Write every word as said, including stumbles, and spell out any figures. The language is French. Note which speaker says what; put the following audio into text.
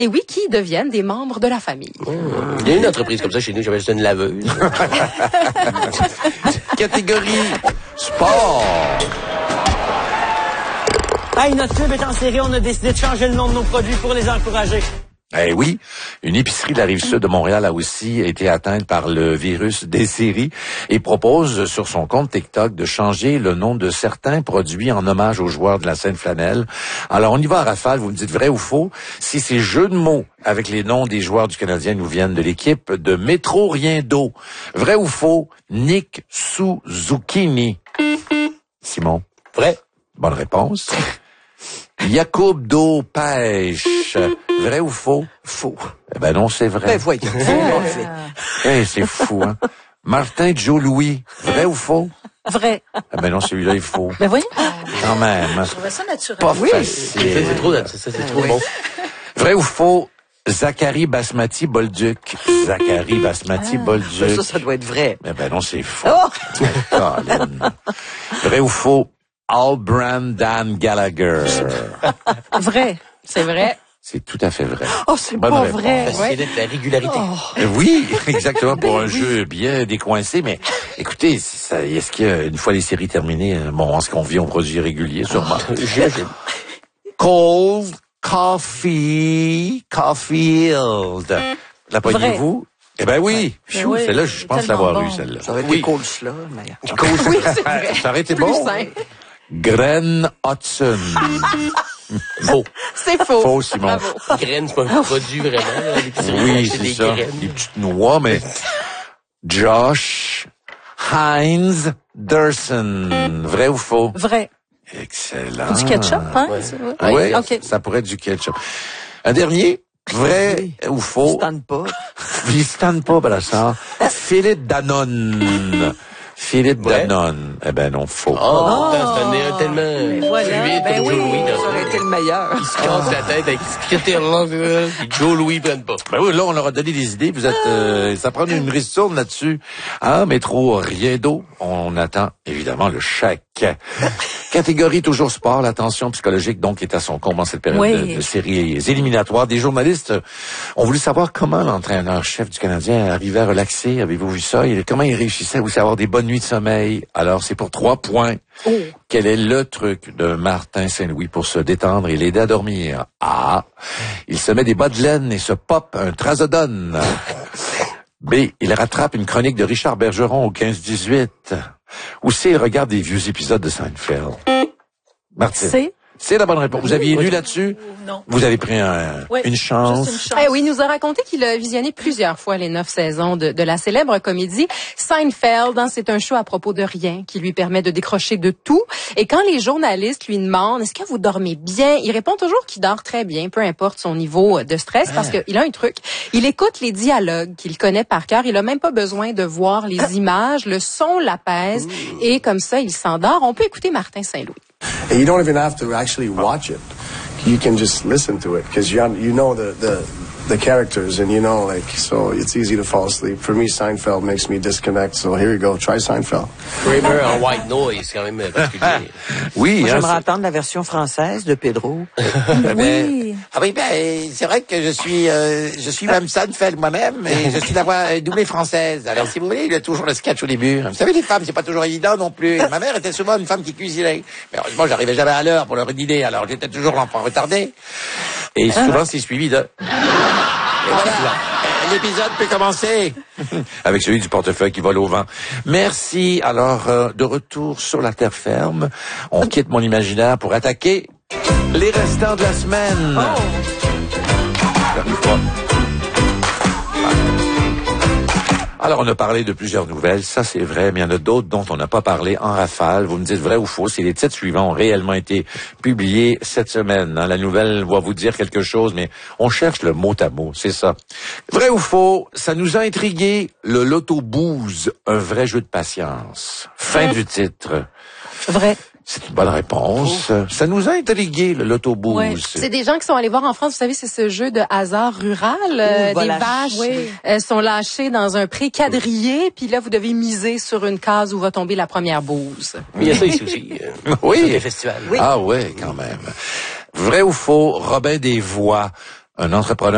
Speaker 1: et oui, qui deviennent des membres de la famille.
Speaker 2: Mmh. Il y a une entreprise comme ça chez nous, j'appelle ça une laveuse.
Speaker 3: Catégorie sport.
Speaker 4: Hey, notre pub est en série, on a décidé de changer le nom de nos produits pour les encourager.
Speaker 3: Eh oui, une épicerie de la Rive-Sud de Montréal a aussi été atteinte par le virus des séries et propose sur son compte TikTok de changer le nom de certains produits en hommage aux joueurs de la Sainte-Flanelle. Alors, on y va à rafale, vous me dites vrai ou faux. Si ces jeux de mots avec les noms des joueurs du Canadien nous viennent de l'équipe de Métro Rien d'eau. Vrai ou faux, Nick Suzuki. Simon?
Speaker 2: Vrai.
Speaker 3: Bonne réponse. Yacoub d'eau pêche. Vrai ou faux?
Speaker 5: Faux.
Speaker 3: Eh ben non, c'est vrai.
Speaker 5: Ben voyons, c'est mauvais.
Speaker 3: Eh, c'est fou, hein. Martin Joe Louis. Vrai ou faux?
Speaker 1: Vrai.
Speaker 3: Eh ben non, celui-là est faux.
Speaker 1: Ben voyons.
Speaker 3: Quand même.
Speaker 6: Je trouvais ça naturel.
Speaker 3: Pas
Speaker 5: Oui.
Speaker 3: facile.
Speaker 2: Ça, c'est trop, ça, c'est trop
Speaker 5: oui.
Speaker 2: bon.
Speaker 3: Vrai ou faux? Zachary Basmati Bolduc. Zachary Basmati
Speaker 5: Ça,
Speaker 3: Bolduc.
Speaker 5: ça, ça doit être vrai.
Speaker 3: Eh ben non, c'est faux.
Speaker 5: Oh!
Speaker 3: Colin. Vrai ou faux? Albran Dan Gallagher.
Speaker 1: Vrai. C'est vrai.
Speaker 3: C'est tout à fait vrai.
Speaker 5: Oh, c'est
Speaker 3: Bonne
Speaker 5: pas
Speaker 3: réponse.
Speaker 5: vrai.
Speaker 2: Facile d'être la régularité.
Speaker 3: Euh, Oui, exactement, pour un jeu bien décoincé. Mais écoutez, ça, est-ce qu'il y a, une fois les séries terminées, euh, bon, est-ce qu'on vit au produit régulier, sûrement?
Speaker 2: J'imagine.
Speaker 3: Cold Coffee, Caulfield. La pognez-vous? Eh ben oui. Pfiou,
Speaker 6: oui,
Speaker 3: celle-là, je pense
Speaker 6: tellement
Speaker 3: l'avoir
Speaker 6: bon.
Speaker 3: eu, celle-là.
Speaker 5: Ça aurait été
Speaker 2: Oui.
Speaker 5: cool, cela, mais...
Speaker 1: Oui, c'est vrai.
Speaker 3: Ça aurait été
Speaker 1: Plus
Speaker 3: bon.
Speaker 1: simple.
Speaker 3: Gren Hudson.
Speaker 2: Faux.
Speaker 1: C'est faux.
Speaker 3: Faux, Simon.
Speaker 1: Bravo.
Speaker 2: Graines, c'est pas un produit vraiment. Là. L'épicerie,
Speaker 3: Oui,
Speaker 2: c'est
Speaker 3: c'est
Speaker 2: des
Speaker 3: ça.
Speaker 2: graines.
Speaker 3: Des petites noix, mais... Josh Heinz Durson. Vrai ou faux?
Speaker 1: Vrai.
Speaker 3: Excellent.
Speaker 6: Du ketchup, hein?
Speaker 2: Ouais.
Speaker 6: c'est vrai?
Speaker 3: Oui,
Speaker 1: OK.
Speaker 3: ça pourrait être du ketchup. Un dernier, vrai ou faux?
Speaker 5: Je tente pas.
Speaker 3: Il se tente pas, Brassard. Philippe Danone. Philippe
Speaker 2: Ouais.
Speaker 3: Danone. Eh ben non, faux.
Speaker 2: Oh, pourtant, c'est un nez tellement
Speaker 6: voilà.
Speaker 2: fluide
Speaker 5: Ben
Speaker 2: comme
Speaker 5: oui,
Speaker 2: Joe Louis.
Speaker 5: ça aurait été le meilleur.
Speaker 2: Il se casse la tête avec ce critère-là, puis Joe Louis prenne pas.
Speaker 3: Ben oui, là, on leur a donné des idées. Vous êtes, euh, ça prend une ristourne là-dessus. Hein, métro, rien d'eau. On attend, évidemment, le chèque. Catégorie toujours sport. La tension psychologique, donc, est à son comble en cette période
Speaker 6: Oui.
Speaker 3: de, de séries éliminatoires. Des journalistes ont voulu savoir comment l'entraîneur-chef du Canadien arrivait à relaxer. Avez-vous vu ça? Il, comment il réussissait à vous avoir des bonnes nuits de sommeil? Alors, c'est pour trois points.
Speaker 1: Oh.
Speaker 3: Quel est le truc de Martin Saint-Louis pour se détendre et l'aider à dormir? A. Il se met des bas de laine et se pop un trazodone. B. Il rattrape une chronique de Richard Bergeron au quinze dix-huit. Ou C. Il regarde des vieux épisodes de Seinfeld. Martine.
Speaker 6: C'est?
Speaker 3: C'est la bonne réponse. Vous aviez lu là-dessus?
Speaker 6: Non.
Speaker 3: Vous avez pris un,
Speaker 6: Oui,
Speaker 3: une chance.
Speaker 6: Juste une chance.
Speaker 1: Eh oui, il nous a raconté qu'il a visionné plusieurs fois les neuf saisons de, de la célèbre comédie Seinfeld. Hein, c'est un show à propos de rien qui lui permet de décrocher de tout. Et quand les journalistes lui demandent « Est-ce que vous dormez bien? » il répond toujours qu'il dort très bien, peu importe son niveau de stress, parce qu'il a un truc. Il écoute les dialogues qu'il connaît par cœur. Il a même pas besoin de voir les images. Le son l'apaise. Et comme ça, il s'endort. On peut écouter Martin Saint-Louis.
Speaker 7: And you don't even have to actually watch it. You can just listen to it because you you know the, the the characters and you know like so it's easy to fall asleep. For me, Seinfeld makes me disconnect. So here you go, try Seinfeld.
Speaker 2: Kramer en white noise, quand même particulier.
Speaker 3: Oui,
Speaker 5: Moi,
Speaker 3: hein,
Speaker 5: j'aimerais
Speaker 3: c'est-
Speaker 5: entendre la version française de Pedro.
Speaker 6: Oui.
Speaker 3: Ah oui, ben, c'est vrai que je suis, euh, je suis même Seinfeld moi-même, et je suis la voix euh, doublée française. Alors, si vous voulez, il y a toujours le sketch au début. Vous savez, les femmes, c'est pas toujours évident non plus. Ma mère était souvent une femme qui cuisinait. Mais heureusement, j'arrivais jamais à l'heure pour leur dîner, alors j'étais toujours l'enfant retardé. Et souvent, c'est suivi de... Et voilà, l'épisode peut commencer. Avec celui du portefeuille qui vole au vent. Merci. Alors, euh, de retour sur la terre ferme, on quitte mon imaginaire pour attaquer les restants de la semaine. J'arrive pas. Alors, on a parlé de plusieurs nouvelles, ça c'est vrai, mais il y en a d'autres dont on n'a pas parlé en rafale. Vous me dites vrai ou faux, si les titres suivants ont réellement été publiés cette semaine. Hein, la nouvelle va vous dire quelque chose, mais on cherche le mot à mot, c'est ça. Vrai ou faux, ça nous a intrigué, le loto-booze, un vrai jeu de patience. Fin du titre.
Speaker 6: Vrai.
Speaker 3: C'est une bonne réponse. Ça nous a intrigué, le loto-booze.
Speaker 6: Ouais.
Speaker 1: C'est des gens qui sont allés voir en France, vous savez, c'est ce jeu de hasard rural. Euh,
Speaker 5: Ouh,
Speaker 1: des
Speaker 5: voilà.
Speaker 1: vaches
Speaker 6: Oui.
Speaker 1: euh, sont lâchées dans un pré quadrillé, puis là, vous devez miser sur une case où va tomber la première bouse.
Speaker 2: Mais il y a ça ici aussi. Euh,
Speaker 3: Oui.
Speaker 2: sur les festivals.
Speaker 3: Ah ouais, quand même. Vrai ou faux, Robin Desvois, un entrepreneur